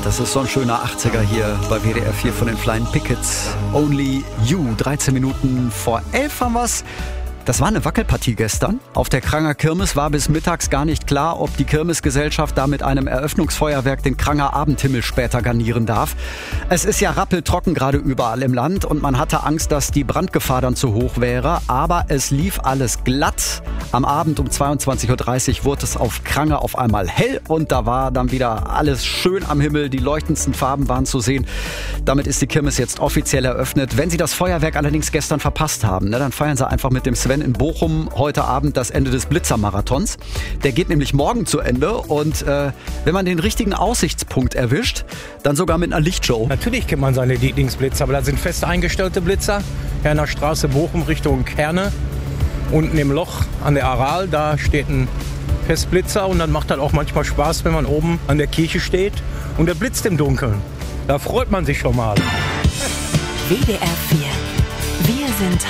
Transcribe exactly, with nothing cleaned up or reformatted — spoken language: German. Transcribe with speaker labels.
Speaker 1: das ist so ein schöner achtziger hier bei W D R vier von den Flying Pickets. Only You. dreizehn Minuten vor elf haben wir's. Das war eine Wackelpartie gestern. Auf der Kranger Kirmes war bis mittags gar nicht klar, ob die Kirmesgesellschaft da mit einem Eröffnungsfeuerwerk den Kranger Abendhimmel später garnieren darf. Es ist ja rappeltrocken gerade überall im Land und man hatte Angst, dass die Brandgefahr dann zu hoch wäre. Aber es lief alles glatt. Am Abend um zweiundzwanzig Uhr dreißig wurde es auf Kranger auf einmal hell und da war dann wieder alles schön am Himmel. Die leuchtendsten Farben waren zu sehen. Damit ist die Kirmes jetzt offiziell eröffnet. Wenn Sie das Feuerwerk allerdings gestern verpasst haben, ne, dann feiern Sie einfach mit dem Sven in Bochum heute Abend das Ende des Blitzermarathons. Der geht nämlich morgen zu Ende und äh, wenn man den richtigen Aussichtspunkt erwischt, dann sogar mit einer Lichtshow.
Speaker 2: Natürlich kennt man seine Lieblingsblitzer, aber da sind fest eingestellte Blitzer. Herner Straße Bochum Richtung Kerne. Unten im Loch an der Aral, da steht ein Festblitzer und dann macht das auch manchmal Spaß, wenn man oben an der Kirche steht und der blitzt im Dunkeln. Da freut man sich schon mal.
Speaker 3: W D R vier. Wir sind